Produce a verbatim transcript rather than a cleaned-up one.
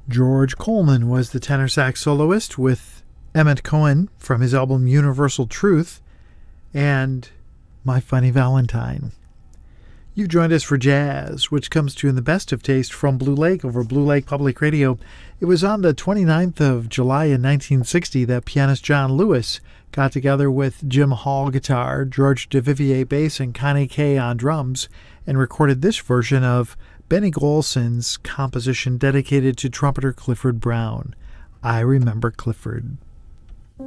George Coleman was the tenor sax soloist with Emmett Cohen from his album Universal Truth and My Funny Valentine. You've joined us for jazz, which comes to you in the best of taste from Blue Lake over Blue Lake Public Radio. It was on the twenty-ninth of July in nineteen sixty that pianist John Lewis got together with Jim Hall guitar, George DeVivier bass, and Connie Kay on drums and recorded this version of Benny Golson's composition dedicated to trumpeter Clifford Brown, I Remember Clifford.